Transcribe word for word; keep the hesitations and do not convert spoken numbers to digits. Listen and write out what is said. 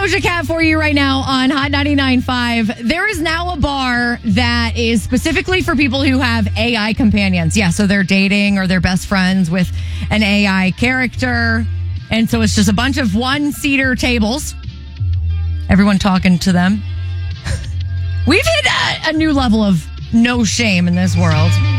Doja Cat for you right now on Hot ninety-nine point five. There is now a bar that is specifically for people who have A I companions. Yeah, so they're dating or they're best friends with an A I character. And so it's just a bunch of one-seater tables. Everyone talking to them. We've hit a, a new level of no shame in this world.